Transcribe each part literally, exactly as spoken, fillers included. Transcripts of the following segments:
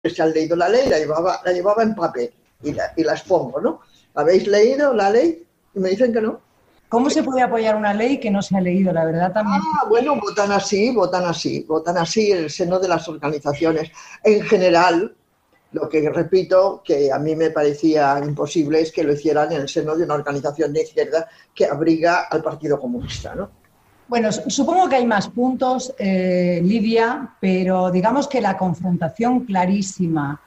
se han leído la ley, la llevaba, la llevaba en papel y, la, y las pongo, ¿no? ¿Habéis leído la ley? Y me dicen que no. ¿Cómo se puede apoyar una ley que no se ha leído? La verdad también. Ah, bueno, votan así, votan así, votan así en el seno de las organizaciones. En general, lo que repito, que a mí me parecía imposible, es que lo hicieran en el seno de una organización de izquierda que abriga al Partido Comunista, ¿no? Bueno, supongo que hay más puntos, eh, Lidia, pero digamos que la confrontación clarísima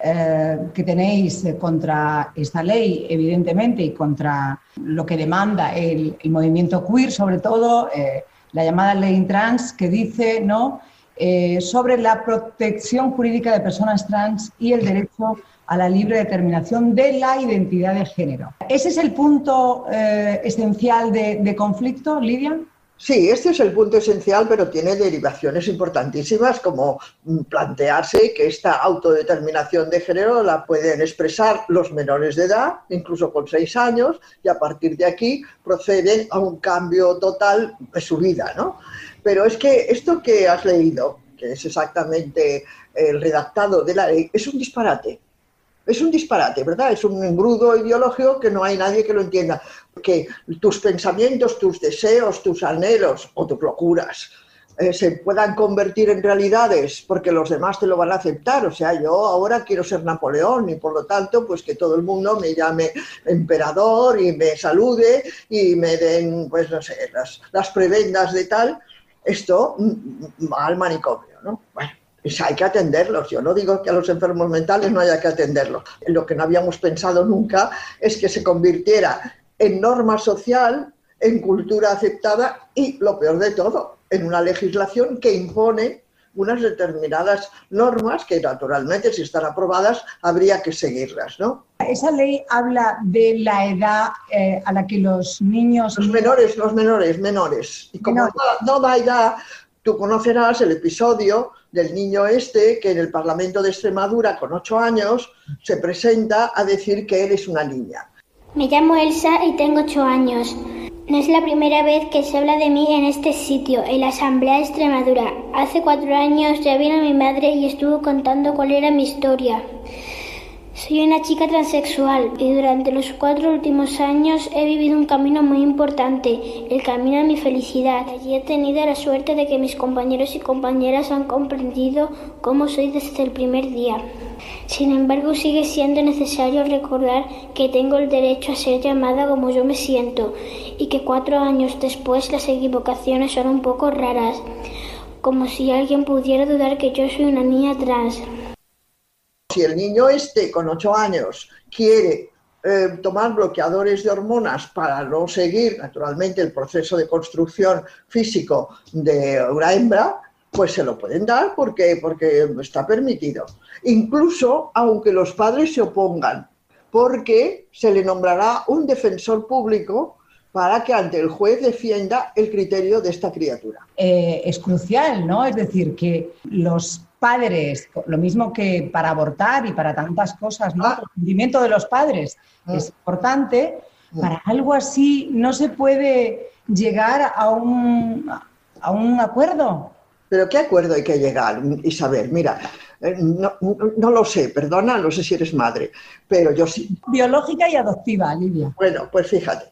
eh, que tenéis contra esta ley, evidentemente, y contra lo que demanda el, el movimiento queer, sobre todo eh, la llamada ley trans, que dice, ¿no?, eh, sobre la protección jurídica de personas trans y el derecho a la libre determinación de la identidad de género. ¿Ese es el punto eh, esencial de, de conflicto, Lidia? Sí, este es el punto esencial, pero tiene derivaciones importantísimas, como plantearse que esta autodeterminación de género la pueden expresar los menores de edad, incluso con seis años, y a partir de aquí proceden a un cambio total de su vida, ¿no? Pero es que esto que has leído, que es exactamente el redactado de la ley, es un disparate. Es un disparate, ¿verdad? Es un embrudo ideológico que no hay nadie que lo entienda. Que tus pensamientos, tus deseos, tus anhelos o tus locuras eh, se puedan convertir en realidades porque los demás te lo van a aceptar. O sea, yo ahora quiero ser Napoleón y por lo tanto, pues que todo el mundo me llame emperador y me salude y me den, pues no sé, las, las prebendas de tal. Esto va al manicomio, ¿no? Bueno. Pues hay que atenderlos. Yo no digo que a los enfermos mentales no haya que atenderlos. Lo que no habíamos pensado nunca es que se convirtiera en norma social, en cultura aceptada y, lo peor de todo, en una legislación que impone unas determinadas normas que, naturalmente, si están aprobadas, habría que seguirlas, ¿no? Esa ley habla de la edad eh, a la que los niños... Los menores, los menores, menores. Y como menores. No, no da edad, tú conocerás el episodio del niño este que en el Parlamento de Extremadura, con ocho años, se presenta a decir que él es una niña. Me llamo Elsa y tengo ocho años. No es la primera vez que se habla de mí en este sitio, en la Asamblea de Extremadura. Hace cuatro años ya vino mi madre y estuvo contando cuál era mi historia. Soy una chica transexual y durante los cuatro últimos años he vivido un camino muy importante, el camino a mi felicidad. Y he tenido la suerte de que mis compañeros y compañeras han comprendido cómo soy desde el primer día. Sin embargo, sigue siendo necesario recordar que tengo el derecho a ser llamada como yo me siento y que cuatro años después las equivocaciones son un poco raras, como si alguien pudiera dudar que yo soy una niña trans. Si el niño este con ocho años quiere eh, tomar bloqueadores de hormonas para no seguir naturalmente el proceso de construcción físico de una hembra, pues se lo pueden dar porque, porque está permitido. Incluso aunque los padres se opongan, porque se le nombrará un defensor público para que ante el juez defienda el criterio de esta criatura. Eh, es crucial, ¿no? Es decir, que los padres, lo mismo que para abortar y para tantas cosas, ¿no? Ah. El consentimiento de los padres ah. es importante. Ah. Para algo así no se puede llegar a un, a un acuerdo. ¿Pero qué acuerdo hay que llegar, Isabel? Mira, no, no lo sé, perdona, no sé si eres madre, pero yo sí. Biológica y adoptiva, Lidia. Bueno, pues fíjate.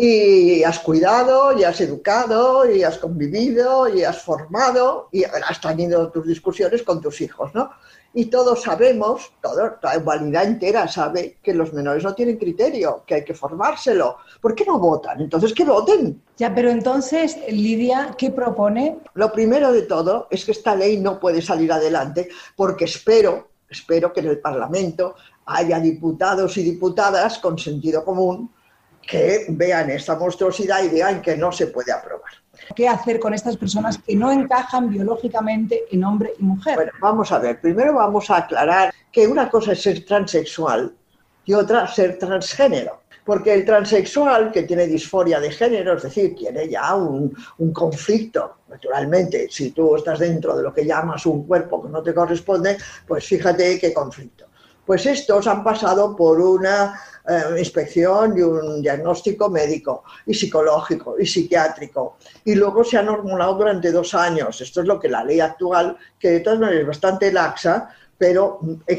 Y has cuidado, y has educado, y has convivido, y has formado, y has tenido tus discusiones con tus hijos, ¿no? Y todos sabemos, toda la humanidad entera sabe que los menores no tienen criterio, que hay que formárselo. ¿Por qué no votan? Entonces, ¿qué voten? Ya, pero entonces, Lidia, ¿qué propone? Lo primero de todo es que esta ley no puede salir adelante porque espero, espero que en el Parlamento haya diputados y diputadas con sentido común que vean esta monstruosidad y digan que no se puede aprobar. ¿Qué hacer con estas personas que no encajan biológicamente en hombre y mujer? Bueno, vamos a ver. Primero vamos a aclarar que una cosa es ser transexual y otra ser transgénero. Porque el transexual que tiene disforia de género, es decir, tiene ya un, un conflicto, naturalmente, si tú estás dentro de lo que llamas un cuerpo que no te corresponde, pues fíjate qué conflicto. Pues estos han pasado por una eh, inspección y un diagnóstico médico y psicológico y psiquiátrico y luego se han hormonado durante dos años. Esto es lo que la ley actual, que de todas maneras es bastante laxa, pero